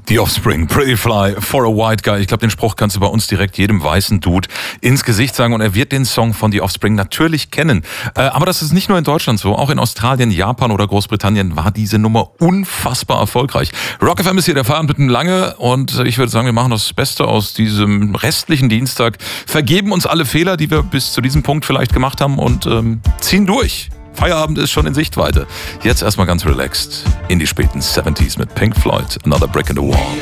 The Offspring, Pretty Fly for a White Guy. Ich glaube, den Spruch kannst du bei uns direkt jedem weißen Dude ins Gesicht sagen und er wird den Song von The Offspring natürlich kennen. Aber das ist nicht nur in Deutschland so, auch in Australien, Japan oder Großbritannien war diese Nummer unfassbar erfolgreich. Rock FM ist hier der Feierabend mit dem Lange und ich würde sagen, wir machen das Beste aus diesem restlichen Dienstag, vergeben uns alle Fehler, die wir bis zu diesem Punkt vielleicht gemacht haben und ziehen durch. Feierabend ist schon in Sichtweite. Jetzt erstmal ganz relaxed in die späten 70s mit Pink Floyd, Another Brick in the Wall.